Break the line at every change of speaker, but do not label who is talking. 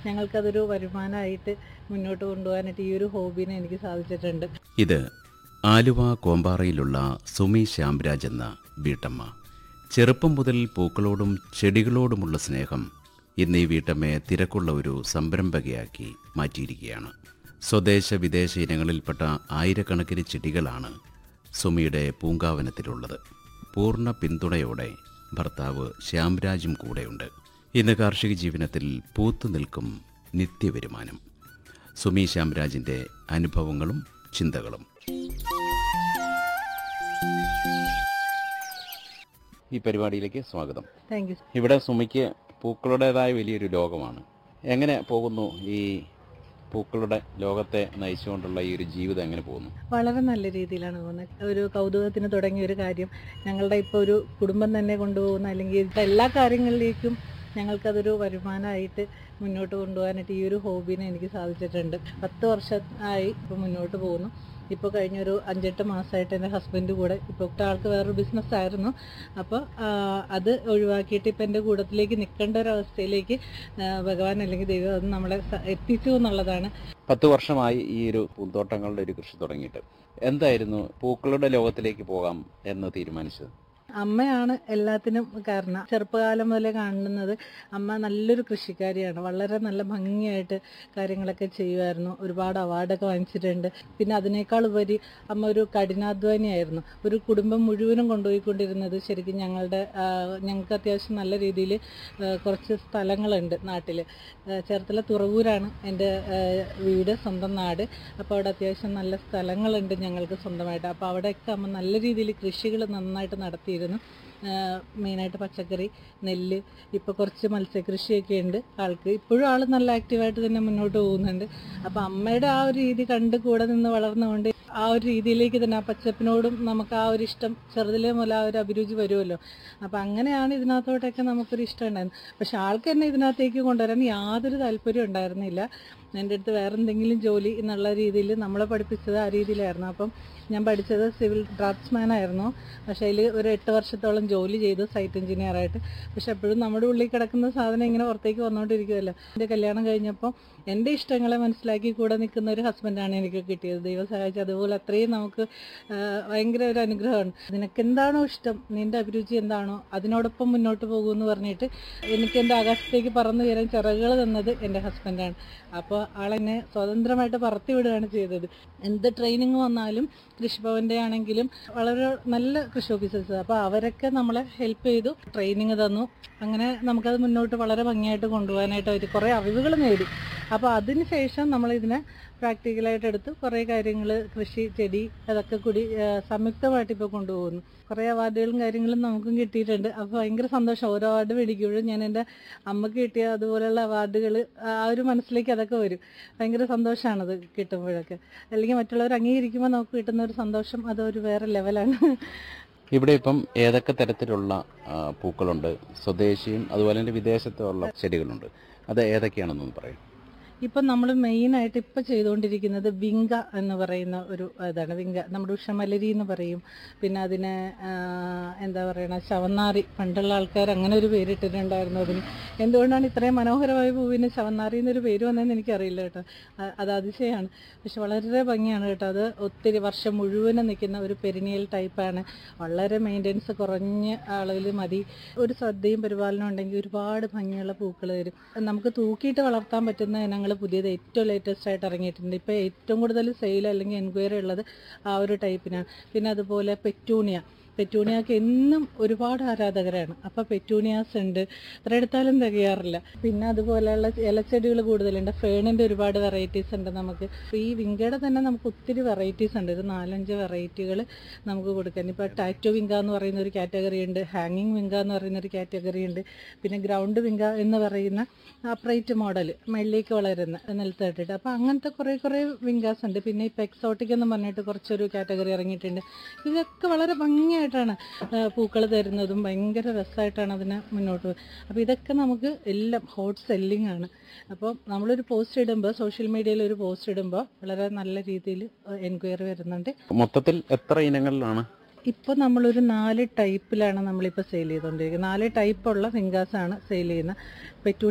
ഞങ്ങൾക്കതൊരു വരുമാനമായിട്ട് മുന്നോട്ട് കൊണ്ടുപോകാനായിട്ട് ഈ ഒരു ഹോബീനെ എനിക്ക് സാധിച്ചിട്ടുണ്ട്.
ഇത് ആലുവ കോമ്പാറയിലുള്ള സുമി ശ്യാംരാജ് എന്ന വീട്ടമ്മ. ചെറുപ്പം മുതൽ പൂക്കളോടും ചെടികളോടുമുള്ള സ്നേഹം ഇന്ന് ഈ വീട്ടമ്മയെ തിരക്കുള്ള ഒരു സംരംഭകയാക്കി മാറ്റിയിരിക്കുകയാണ്. സ്വദേശ വിദേശ ഇനങ്ങളിൽപ്പെട്ട ആയിരക്കണക്കിന് ചെടികളാണ് സുമിയുടെ പൂങ്കാവനത്തിലുള്ളത്. പൂർണ്ണ പിന്തുണയോടെ ഭർത്താവ് ശ്യാംരാജും കൂടെയുണ്ട്. ഇന്ന് കാർഷിക ജീവനത്തിൽ പൂത്തു നിൽക്കും നിത്യവരുമാനം. സുമി ശ്യാംരാജിൻ്റെ അനുഭവങ്ങളും ചിന്തകളും. ഈ പരിപാടിയിലേക്ക് സ്വാഗതം.
Thank you.
ഇവിടെ സുമിക്ക് പൂക്കളുടേതായ വലിയൊരു ലോകമാണ്. എങ്ങനെ പോകുന്നു ഈ പൂക്കളുടെ ലോകത്തെ നയിച്ചുകൊണ്ടുള്ള ഈ ഒരു ജീവിതം എങ്ങനെ പോകുന്നു?
വളരെ നല്ല രീതിയിലാണ് പോകുന്നത്. ഒരു കൗതുകത്തിന് തുടങ്ങിയ ഒരു കാര്യം ഞങ്ങളുടെ ഇപ്പോൾ ഒരു കുടുംബം തന്നെ കൊണ്ടുപോകുന്ന, അല്ലെങ്കിൽ എല്ലാ കാര്യങ്ങളിലേക്കും ഞങ്ങൾക്കതൊരു വരുമാനമായിട്ട് മുന്നോട്ട് കൊണ്ടുപോകാനായിട്ട് ഈ ഒരു ഹോബീനെ എനിക്ക് സാധിച്ചിട്ടുണ്ട്. 10 വർഷമായി ഇപ്പോൾ മുന്നോട്ട് പോകുന്നു. ഇപ്പോൾ കഴിഞ്ഞൊരു 5-8 മാസമായിട്ട് എൻ്റെ ഹസ്ബൻഡ് കൂടെ, ഇപ്പോൾ ആൾക്ക് വേറൊരു ബിസിനസ്സായിരുന്നു, അപ്പോൾ അത് ഒഴിവാക്കിയിട്ട് ഇപ്പം എൻ്റെ കൂടത്തിലേക്ക് നിൽക്കേണ്ട ഒരവസ്ഥയിലേക്ക് ഭഗവാൻ അല്ലെങ്കിൽ ദൈവം അത് നമ്മളെ എത്തിച്ചു എന്നുള്ളതാണ്.
10 വർഷമായി ഈ ഒരു പൂന്തോട്ടങ്ങളുടെ ഒരു കൃഷി തുടങ്ങിയിട്ട്. എന്തായിരുന്നു പൂക്കളുടെ ലോകത്തിലേക്ക് പോകാം എന്ന് തീരുമാനിച്ചത്?
അമ്മയാണ് എല്ലാത്തിനും കാരണം. ചെറുപ്പകാലം മുതലേ കാണുന്നത് അമ്മ നല്ലൊരു കൃഷിക്കാരിയാണ്. വളരെ നല്ല ഭംഗിയായിട്ട് കാര്യങ്ങളൊക്കെ ചെയ്യുമായിരുന്നു. ഒരുപാട് അവാർഡൊക്കെ വാങ്ങിച്ചിട്ടുണ്ട്. പിന്നെ അതിനേക്കാൾ ഉപരി അമ്മ ഒരു കഠിനാധ്വാനിയായിരുന്നു. ഒരു കുടുംബം മുഴുവനും കൊണ്ടുപോയിക്കൊണ്ടിരുന്നത് ശരിക്കും ഞങ്ങൾക്ക് അത്യാവശ്യം നല്ല രീതിയിൽ കുറച്ച് സ്ഥലങ്ങളുണ്ട് നാട്ടിൽ. ചേർത്തല തുറവൂരാണ് എൻ്റെ വീട്, സ്വന്തം നാട്. അപ്പോൾ അവിടെ അത്യാവശ്യം നല്ല സ്ഥലങ്ങളുണ്ട് ഞങ്ങൾക്ക് സ്വന്തമായിട്ട്. അപ്പോൾ അവിടെയൊക്കെ അമ്മ നല്ല രീതിയിൽ കൃഷികൾ നന്നായിട്ട് നടത്തിയിരുന്നു. മെയിനായിട്ട് പച്ചക്കറി, നെല്ല്, ഇപ്പോൾ കുറച്ച് മത്സ്യകൃഷിയൊക്കെ ഉണ്ട് ആൾക്ക്. ഇപ്പോഴും ആൾ നല്ല ആക്റ്റീവായിട്ട് തന്നെ മുന്നോട്ട് പോകുന്നുണ്ട്. അപ്പോൾ അമ്മയുടെ ആ ഒരു രീതി കണ്ട് കൂടെ നിന്ന് വളർന്നുകൊണ്ട് ആ ഒരു രീതിയിലേക്ക് തന്നെ, ആ പച്ചപ്പിനോടും നമുക്ക് ആ ഒരു ഇഷ്ടം ചെറുതിലേ മുതൽ ആ ഒരു അഭിരുചി വരുമല്ലോ. അപ്പോൾ അങ്ങനെയാണ് ഇതിനകത്തോട്ടൊക്കെ നമുക്കൊരു ഇഷ്ടം ഉണ്ടായിരുന്നു. പക്ഷെ ആൾക്ക് എന്നെ ഇതിനകത്തേക്ക് കൊണ്ടുവരാൻ യാതൊരു താല്പര്യം ഉണ്ടായിരുന്നില്ല. എൻ്റെ അടുത്ത് വേറെ എന്തെങ്കിലും ജോലി എന്നുള്ള രീതിയിൽ നമ്മളെ പഠിപ്പിച്ചത് ആ രീതിയിലായിരുന്നു. അപ്പം ഞാൻ പഠിച്ചത് സിവിൽ ഡ്രാഫ്റ്റ്സ്മാൻ ആയിരുന്നു. പക്ഷേ അതിൽ ഒരു 8 വർഷത്തോളം ജോലി ചെയ്തു സൈറ്റ് എഞ്ചിനീയറായിട്ട്. പക്ഷെ എപ്പോഴും നമ്മുടെ ഉള്ളിൽ കിടക്കുന്ന സാധനം ഇങ്ങനെ പുറത്തേക്ക് വന്നുകൊണ്ടിരിക്കുമല്ലോ. എൻ്റെ കല്യാണം കഴിഞ്ഞപ്പോൾ എൻ്റെ ഇഷ്ടങ്ങളെ മനസ്സിലാക്കി കൂടെ നിൽക്കുന്ന ഒരു ഹസ്ബൻഡാണ് എനിക്ക് കിട്ടിയത്. ദൈവം സഹായിച്ച് അതുപോലെ അത്രയും നമുക്ക് ഭയങ്കര ഒരു അനുഗ്രഹമാണ്. നിനക്ക് എന്താണോ ഇഷ്ടം, നിൻ്റെ അഭിരുചി എന്താണോ അതിനോടൊപ്പം മുന്നോട്ട് പോകുമെന്ന് പറഞ്ഞിട്ട് എനിക്ക് എൻ്റെ ആകാശത്തേക്ക് പറന്നു വരാൻ ചിറകുകൾ തന്നത് എൻ്റെ ഹസ്ബൻഡാണ്. അപ്പോൾ ആളെന്നെ സ്വതന്ത്രമായിട്ട് പറത്തി വിടുകയാണ് ചെയ്തത്. എന്ത് ട്രെയിനിങ് വന്നാലും കൃഷിഭവൻ്റെ ആണെങ്കിലും വളരെ നല്ല കൃഷി ഓഫീസേഴ്സ്, അപ്പോൾ അവരൊക്കെ നമ്മളെ ഹെൽപ്പ് ചെയ്തു, ട്രെയിനിങ് തന്നു. അങ്ങനെ നമുക്കത് മുന്നോട്ട് വളരെ ഭംഗിയായിട്ട് കൊണ്ടുപോകാനായിട്ട് അവർ കുറേ അറിവുകൾ നേടി. അപ്പോൾ അതിന് ശേഷം നമ്മളിതിനെ പ്രാക്ടിക്കലായിട്ട് എടുത്ത് കുറേ കാര്യങ്ങൾ, കൃഷി, ചെടി, അതൊക്കെ കൂടി സംയുക്തമായിട്ട് ഇപ്പോൾ കൊണ്ടുപോകുന്നു. കുറേ അവാർഡുകളും കാര്യങ്ങളും നമുക്കും കിട്ടിയിട്ടുണ്ട്. അപ്പോൾ ഭയങ്കര സന്തോഷം. ഓരോ അവാർഡ് മേടിക്കുമ്പോഴും ഞാൻ എൻ്റെ അമ്മയ്ക്ക് കിട്ടിയ അതുപോലെയുള്ള അവാർഡുകൾ ആ ഒരു മനസ്സിലേക്ക് അതൊക്കെ വരും. ഭയങ്കര സന്തോഷമാണത് കിട്ടുമ്പോഴൊക്കെ. അല്ലെങ്കിൽ മറ്റുള്ളവർ അംഗീകരിക്കുമ്പോൾ നമുക്ക് കിട്ടുന്ന ഒരു സന്തോഷം അതൊരു വേറെ ലെവലാണ്.
ഇവിടെ ഇപ്പം ഏതൊക്കെ തരത്തിലുള്ള പൂക്കളുണ്ട്? സ്വദേശിയും അതുപോലെ തന്നെ വിദേശത്തുള്ള ചെടികളുണ്ട്. അത് ഏതൊക്കെയാണെന്നൊന്ന് പറയും.
ഇപ്പം നമ്മൾ മെയിനായിട്ട് ഇപ്പം ചെയ്തുകൊണ്ടിരിക്കുന്നത് വിങ്ക എന്ന് പറയുന്ന ഒരു ഇതാണ്. വിങ്ക നമ്മുടെ ഉഷമലരി എന്ന് പറയും. പിന്നെ അതിനെ എന്താ പറയണ, ശവന്നാറി. പണ്ടുള്ള ആൾക്കാർ അങ്ങനെ ഒരു പേരിട്ടിട്ടുണ്ടായിരുന്നു അതിന്. എന്തുകൊണ്ടാണ് ഇത്രയും മനോഹരമായ പൂവിന് ശവന്നാറി എന്നൊരു പേര് വന്നതെന്ന് എനിക്കറിയില്ല കേട്ടോ. അത് അതിശയമാണ്. പക്ഷെ വളരെ ഭംഗിയാണ് കേട്ടോ. അത് ഒത്തിരി വർഷം മുഴുവനും നിൽക്കുന്ന ഒരു പെരിനിയൽ ടൈപ്പാണ്. വളരെ മെയിൻ്റെനൻസ് കുറഞ്ഞ അളവിൽ മതി. ഒരു ശ്രദ്ധയും പരിപാലനം ഉണ്ടെങ്കിൽ ഒരുപാട് ഭംഗിയുള്ള പൂക്കൾ വരും. നമുക്ക് തൂക്കിയിട്ട് വളർത്താൻ പറ്റുന്ന ഇനങ്ങൾ പുതിയത് ഏറ്റവും ലേറ്റസ്റ്റ് ആയിട്ട് ഇറങ്ങിയിട്ടുണ്ട്. ഇപ്പോൾ ഏറ്റവും കൂടുതൽ സെയിൽ അല്ലെങ്കിൽ എൻക്വയറി ഉള്ളത് ആ ഒരു ടൈപ്പിനാണ്. പിന്നെ അതുപോലെ പെറ്റൂണിയക്ക് എന്നും ഒരുപാട് ആരാധകരാണ്. അപ്പോൾ പെറ്റൂണിയാസ് ഉണ്ട്, എത്ര എടുത്താലും തികയാറില്ല. പിന്നെ അതുപോലെയുള്ള ഇലച്ചെടികൾ കൂടുതലുണ്ട്. ഫേണിൻ്റെ ഒരുപാട് വെറൈറ്റീസ് ഉണ്ട് നമുക്ക്. അപ്പോൾ ഈ വിങ്കയുടെ തന്നെ നമുക്ക് ഒത്തിരി വെറൈറ്റീസ് ഉണ്ട്. ഒരു 4-5 വെറൈറ്റികൾ നമുക്ക് കൊടുക്കാൻ. ഇപ്പോൾ ടാറ്റോ വിങ്ക എന്ന് പറയുന്ന ഒരു കാറ്റഗറി ഉണ്ട്, ഹാങ്ങിങ് വിങ്ക എന്ന് പറയുന്ന ഒരു കാറ്റഗറി ഉണ്ട്, പിന്നെ ഗ്രൗണ്ട് വിങ്ക എന്ന് പറയുന്ന അപ്രൈറ്റ് മോഡൽ മേളിലേക്ക് വളരുന്ന നിലത്തിട്ടിട്ട്. അപ്പോൾ അങ്ങനത്തെ കുറേ വിങ്കാസ് ഉണ്ട്. പിന്നെ ഇപ്പോൾ എക്സോട്ടിക് എന്ന് പറഞ്ഞിട്ട് കുറച്ചൊരു കാറ്റഗറി ഇറങ്ങിയിട്ടുണ്ട്. ഇതൊക്കെ വളരെ ഭംഗിയായിട്ടാണ് പൂക്കൾ തരുന്നതും ഭയങ്കര രസമായിട്ടാണ് അതിനെ മുന്നോട്ട് പോകുന്നത്. അപ്പോൾ ഇതൊക്കെ നമുക്ക് എല്ലാം ഹോട്ട് സെല്ലിംഗ് ആണ്. അപ്പോൾ നമ്മളൊരു പോസ്റ്റ് ഇടുമ്പോൾ, സോഷ്യൽ മീഡിയയിൽ ഒരു പോസ്റ്റ് ഇടുമ്പോൾ വളരെ നല്ല രീതിയിൽ എൻക്വയറി വരുന്നുണ്ട്.
മൊത്തത്തിൽ എത്ര ഇനങ്ങളിലാണ്?
ഇപ്പോൾ നമ്മളൊരു 4 ടൈപ്പിലാണ് നമ്മളിപ്പോൾ സെയിൽ ചെയ്തുകൊണ്ടിരിക്കുന്നത്. 4 ടൈപ്പുള്ള വിങ്കാസാണ് സെയിൽ ചെയ്യുന്നത്.